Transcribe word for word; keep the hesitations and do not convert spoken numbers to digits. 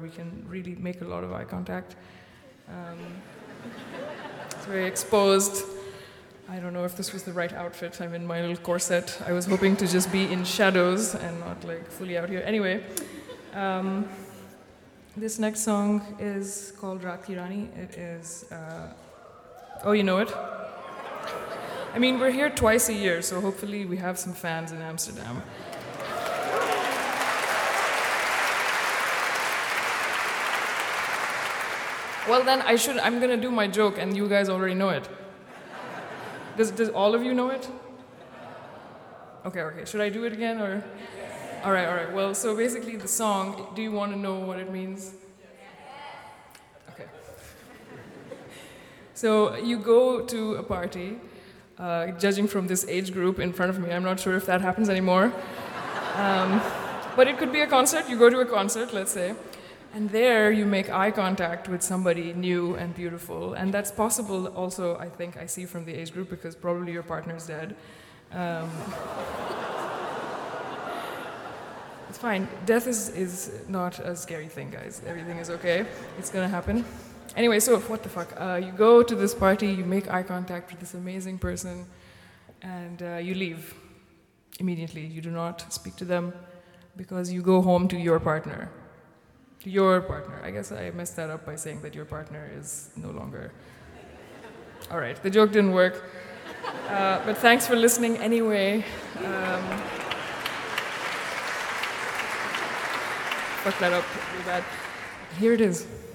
we can really make a lot of eye contact. Um, it's very exposed. I don't know if this was the right outfit. I'm in my little corset. I was hoping to just be in shadows and not like fully out here. Anyway, um, this next song is called Raat Ki Rani. It is, uh, oh, you know it? I mean, we're here twice a year, so hopefully we have some fans in Amsterdam. Well, then I should, I'm gonna do my joke and you guys already know it. Does, does all of you know it? Okay, okay. Should I do it again or? All right, all right. Well, so basically the song, do you want to know what it means? Okay. So you go to a party, uh, judging from this age group in front of me, I'm not sure if that happens anymore. Um, but it could be a concert. You go to a concert, let's say. And there you make eye contact with somebody new and beautiful. And that's possible also, I think, I see from the age group, because probably your partner's dead. Um, it's fine. Death is, is not a scary thing, guys. Everything is okay. It's gonna happen. Anyway, so what the fuck? Uh, you go to this party, you make eye contact with this amazing person, and uh, you leave immediately. You do not speak to them because you go home to your partner. Your partner. I guess I messed that up by saying that your partner is no longer. All right, the joke didn't work. Uh, but thanks for listening anyway. Um, fuck that up really bad. Here it is.